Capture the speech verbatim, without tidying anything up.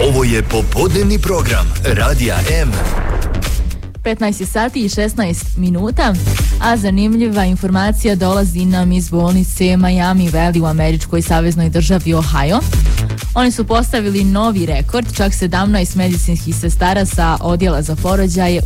Ovo je popodnevni program Radija M. petnaest sati i šesnaest minuta, a zanimljiva informacija dolazi nam iz bolnice Miami Valley u američkoj saveznoj državi Ohio. Oni su postavili novi rekord, čak sedamnaest medicinskih sestara sa odjela za porođaje